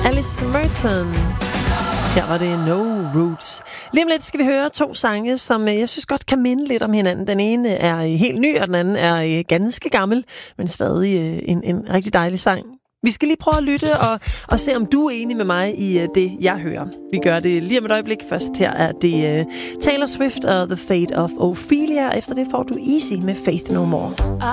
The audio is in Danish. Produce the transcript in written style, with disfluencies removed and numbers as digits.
Alice Merton. Her var det No Roots. Lige om lidt skal vi høre 2 sange, som jeg synes godt kan minde lidt om hinanden. Den ene er helt ny, og den anden er ganske gammel, men stadig en rigtig dejlig sang. Vi skal lige prøve at lytte og se, om du er enig med mig i det, jeg hører. Vi gør det lige om et øjeblik. Først her er det Taylor Swift og The Fate of Ophelia. Efter det får du Easy med Faith No More.